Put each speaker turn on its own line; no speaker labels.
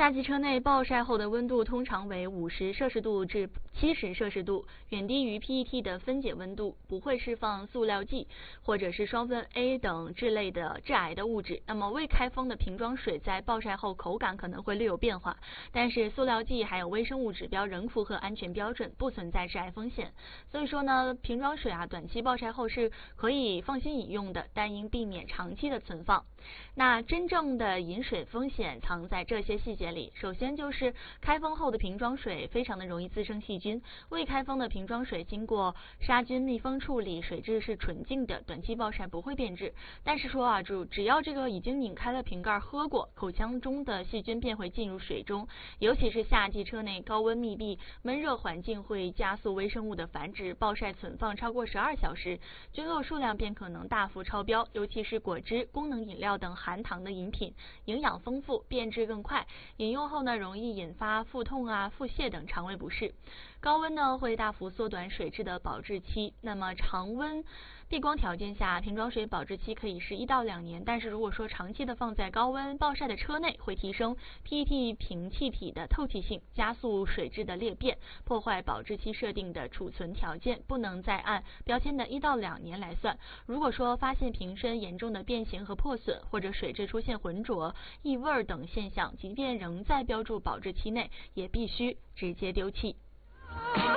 夏季车内暴晒后的温度通常为50摄氏度至70摄氏度，远低于 PET 的分解温度，不会释放塑料剂或者是双酚 A 等致癌的物质。那么未开封的瓶装水在暴晒后口感可能会略有变化，但是塑料剂还有微生物指标仍符合安全标准，不存在致癌风险。所以说呢，瓶装水短期暴晒后是可以放心饮用的，但应避免长期的存放。那真正的饮水风险藏在这些细节里。首先就是开封后的瓶装水非常的容易滋生细菌，未开封的瓶装水经过杀菌密封处理，水质是纯净的，短期暴晒不会变质。但是说只要这个已经拧开了瓶盖喝过，口腔中的细菌便会进入水中，尤其是夏季车内高温密闭闷热环境会加速微生物的繁殖，暴晒存放超过12小时，菌落数量便可能大幅超标，尤其是果汁、功能饮料等含糖的饮品，营养丰富，变质更快，饮用后呢容易引发腹痛腹泻等肠胃不适。高温呢会大幅缩短水质的保质期，那么常温避光条件下，瓶装水保质期可以是1到2年，但是如果说长期的放在高温暴晒的车内，会提升 PET 瓶气体的透气性，加速水质的裂变，破坏保质期设定的储存条件，不能再按标签的1到2年来算。如果说发现瓶身严重的变形和破损，或者水质出现浑浊、异味等现象，即便仍在标注保质期内，也必须直接丢弃。